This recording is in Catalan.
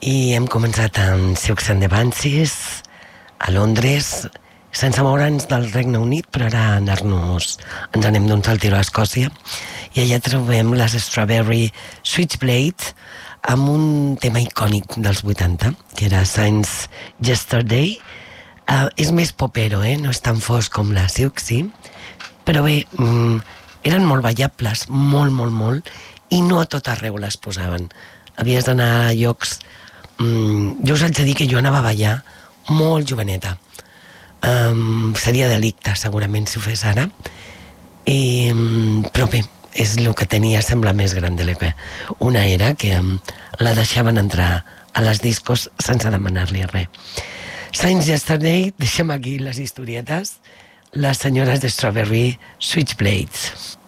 I hem començat amb Siouxsie and the Banshees a Londres, sense moure'ns del Regne Unit, però ara ens anem d'un saltiro a Escòcia, i allà trobem les Strawberry Switchblade amb un tema icònic dels 80, que era Since Yesterday. És més popero, no és tan fosc com la Siouxsie, però bé, eren molt ballables, molt, i no a tot arreu les posaven. Havies d'anar a llocs... Jo us haig de dir que jo anava a ballar molt joveneta. Seria delicte, segurament, si ho fes ara. Però bé, és el que tenia, sembla, més gran de l'EP. Una era que la deixaven entrar a les discos sense demanar-li res. Since Yesterday, deixem aquí les historietes, les senyores de Strawberry Switchblades.